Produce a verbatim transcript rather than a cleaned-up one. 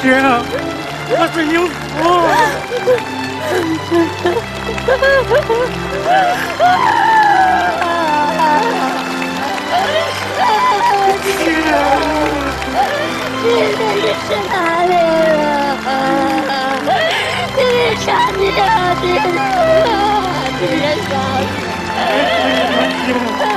天啊，他是英福！天啊！ 你这是去哪里了？你别杀你啊！你别杀！你别杀！